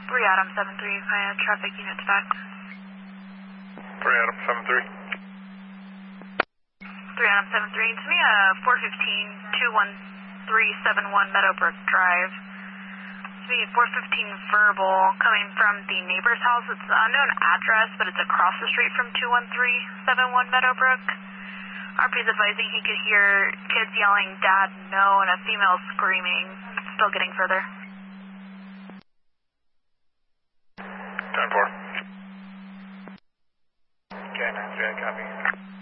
3 Adam 73, traffic unit to back. 3 Adam 73. 3 Adam 73, to me 415-21371 Meadowbrook Drive. To me 415 verbal coming from the neighbor's house. It's an unknown address, but it's across the street from 21371 Meadowbrook. RP's advising he could hear kids yelling, "Dad, no," and a female screaming. Still getting further. 10-4. Okay, 9-3, copy.